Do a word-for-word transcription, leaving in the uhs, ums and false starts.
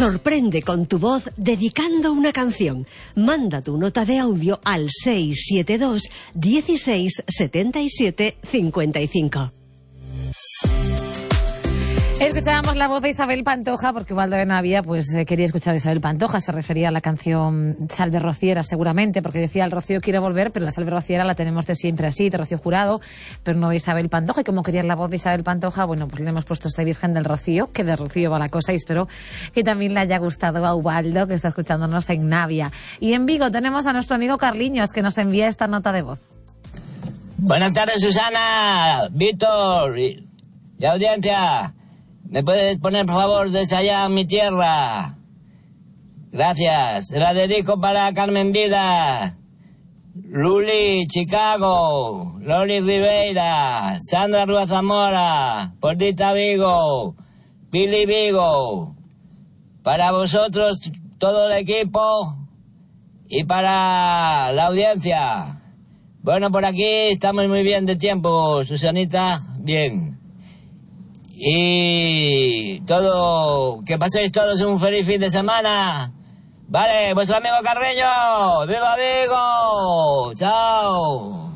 Sorprende con tu voz dedicando una canción. Manda tu nota de audio al seis siete dos, dieciséis, setenta y siete, cincuenta y cinco. Escuchábamos la voz de Isabel Pantoja, porque Ubaldo de Navia pues eh, quería escuchar a Isabel Pantoja. Se refería a la canción Salve Rociera, seguramente, porque decía el Rocío quiere volver, pero la Salve Rociera la tenemos de siempre así, de Rocío Jurado, pero no de Isabel Pantoja. Y como querías la voz de Isabel Pantoja, bueno, pues le hemos puesto esta Virgen del Rocío, que de Rocío va la cosa, y espero que también le haya gustado a Ubaldo, que está escuchándonos en Navia. Y en Vigo tenemos a nuestro amigo Carliños, que nos envía esta nota de voz. Buenas tardes, Susana, Víctor y, y audiencia. ¿Me puedes poner, por favor, desde allá en mi tierra? Gracias. Se la dedico para Carmen Vida, Luli, Chicago, Loli Ribeira, Sandra Rúa Zamora, Portita Vigo, Billy Vigo. Para vosotros, todo el equipo y para la audiencia. Bueno, por aquí estamos muy bien de tiempo, Susanita, bien. Y todo, que paséis todos un feliz fin de semana. Vale, vuestro amigo Carreño, ¡viva Vigo! ¡Chao!